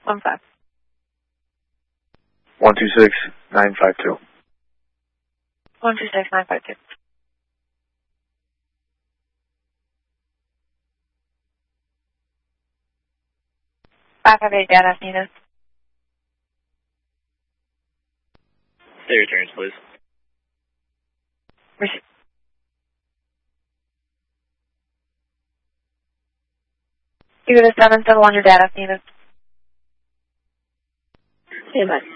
15. 126952. 126952. Back of 8 data needed. Say your turns, please. Receive. You go to 771 your data needed. Stand by.